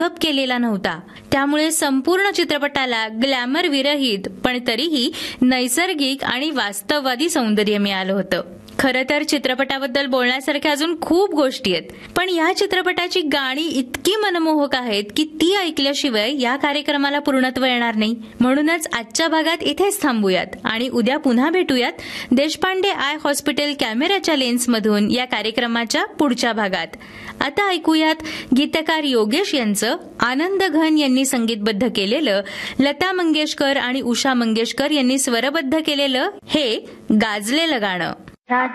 Makeup केलेला नव्हता. त्यामुळे संपूर्ण चित्रपटाला ग्लॅमर विरहित पण तरीही नैसर्गिक आणि वास्तववादी सौंदर्य मिळालं होतं. खरं तर चित्रपटाबद्दल बोलण्यासारख्या अजून खूप गोष्टी आहेत, पण या चित्रपटाची गाणी इतकी मनमोहक आहेत की ती ऐकल्याशिवाय या कार्यक्रमाला पूर्णत्व येणार नाही. म्हणूनच आजच्या भागात इथेच थांबूयात आणि उद्या पुन्हा भेटूयात देशपांडे आय हॉस्पिटल कॅमेऱ्याच्या लेन्समधून या कार्यक्रमाच्या पुढच्या भागात. आता ऐकूयात गीतकार योगेश यांचं आनंद घन यांनी संगीतबद्ध केलेलं, लता मंगेशकर आणि उषा मंगेशकर यांनी स्वरबद्ध केलेलं हे गाजलेलं गाणं.